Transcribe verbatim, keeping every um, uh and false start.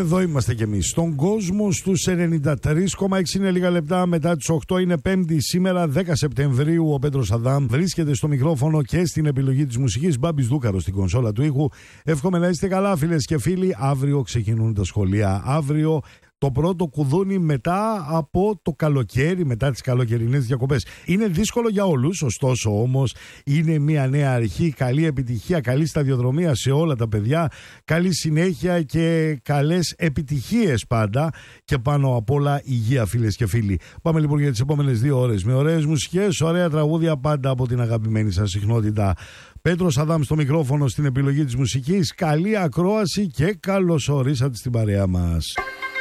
εδώ είμαστε κι εμείς. Στον κόσμο στους ενενήντα τρία κόμμα έξι είναι λίγα λεπτά μετά τις οκτώ. Είναι Πέμπτη σήμερα, δέκα Σεπτεμβρίου. Ο Πέτρος Αδάμ βρίσκεται στο μικρόφωνο και στην επιλογή της μουσικής. Μπάμπης Δούκαρος στην κονσόλα του ήχου. Εύχομαι να είστε καλά, φίλες και φίλοι. Αύριο ξεκινούν τα σχολεία. Αύριο το πρώτο κουδούνι μετά από το καλοκαίρι, μετά τις καλοκαιρινές διακοπές. Είναι δύσκολο για όλους, ωστόσο όμως είναι μια νέα αρχή. Καλή επιτυχία, καλή σταδιοδρομία σε όλα τα παιδιά. Καλή συνέχεια και καλές επιτυχίες πάντα. Και πάνω απ' όλα υγεία, φίλες και φίλοι. Πάμε λοιπόν για τις επόμενες δύο ώρες με ωραίες μουσικές, ωραία τραγούδια πάντα από την αγαπημένη σας συχνότητα. Πέτρος Αδάμ στο μικρόφωνο στην επιλογή της μουσικής. Καλή ακρόαση και καλώς ορίσατε στην παρέα μας.